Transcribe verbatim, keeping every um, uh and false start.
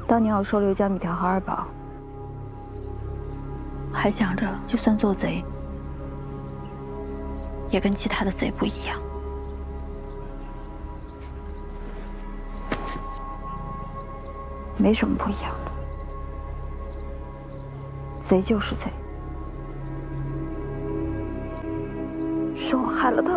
当年我收留江米条和二宝，还想着就算做贼，也跟其他的贼不一样。没什么不一样的，贼就是贼，是我害了他们。